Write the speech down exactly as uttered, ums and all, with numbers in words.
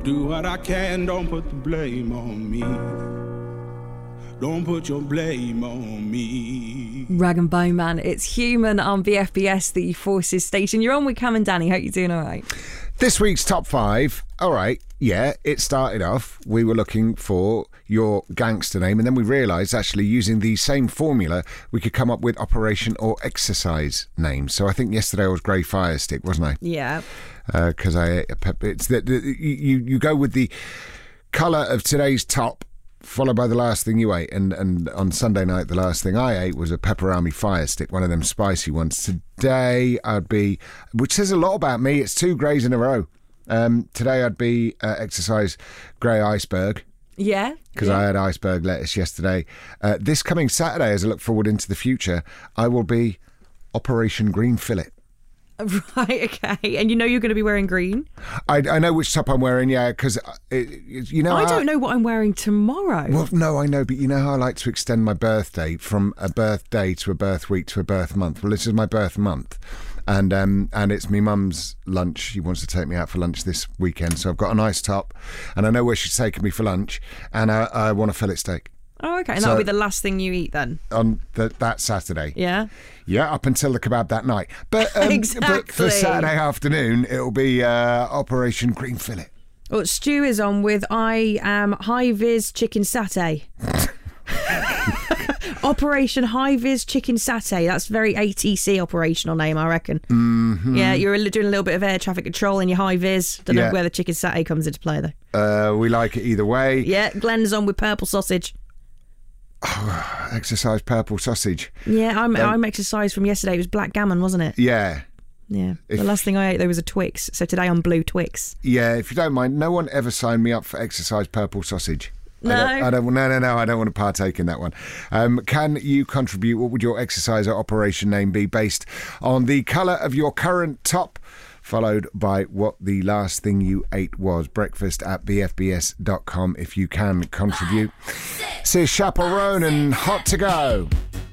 do what I can, don't put the blame on me. Don't put your blame on me. Rag and Bone Man, it's Human on B F B S, the Forces station. You're on with Cam and Danny. Hope you're doing all right. This week's top five. All right, yeah, it started off. We were looking for your gangster name, and then we realised actually using the same formula, we could come up with operation or exercise names. So I think yesterday I was Grey Fire Stick, wasn't I? Yeah. Because uh, I ate a pep- it's that you you go with the colour of today's top, followed by the last thing you ate. And, and on Sunday night, the last thing I ate was a pepperami fire stick, one of them spicy ones. Today I'd be, which says a lot about me, it's two greys in a row. Um, today I'd be uh, exercise grey iceberg. Yeah. Because yeah. I had iceberg lettuce yesterday. Uh, this coming Saturday, as I look forward into the future, I will be Operation Green Fillet. Right, okay. And you know you're going to be wearing green? I, I know which top I'm wearing, yeah, because, you know... I how, don't know what I'm wearing tomorrow. Well, no, I know, but you know how I like to extend my birthday from a birthday to a birth week to a birth month? Well, this is my birth month, and um, and it's me mum's lunch. She wants to take me out for lunch this weekend, so I've got a nice top, and I know where she's taking me for lunch, and I, I want a fillet steak. Oh, okay. And So- that'll be the last thing you eat then? On the, that Saturday. Yeah. Yeah, up until the kebab that night. But, um, but for Exactly. Saturday afternoon, it'll be uh, Operation Green Fillet. Well, Stu is on with I am High Vis Chicken Satay. Operation High Vis Chicken Satay. That's very A T C operational name, I reckon. Mm-hmm. Yeah, you're doing a little bit of air traffic control in your high vis. Don't Yeah. know where the chicken satay comes into play though. Uh, we like it either way. Yeah, Glenn's on with purple sausage. Exercise purple sausage. Yeah, I'm Um, I'm exercised from yesterday. It was black gammon, wasn't it? Yeah. Yeah. If- the last thing I ate there was a Twix. So today I'm blue Twix. Yeah, if you don't mind, no one ever signed me up for exercise purple sausage. No. I don't, I don't, no, no, no, I don't want to partake in that one. Um, can you contribute? What would your exercise or operation name be based on the colour of your current top, followed by what the last thing you ate was? Breakfast at b f b s dot com if you can contribute. Sis Chaperone and Hot to Go.